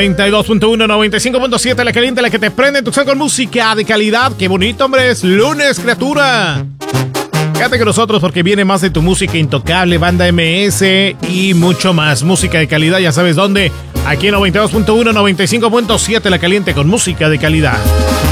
92.1, 95.7, la caliente, la que te prende tu con música de calidad. ¡Qué bonito, hombre! Es lunes, criatura. Quédate con nosotros porque viene más de tu música intocable, banda MS y mucho más. Música de calidad, ya sabes dónde. Aquí en 92.1, 95.7, la caliente con música de calidad.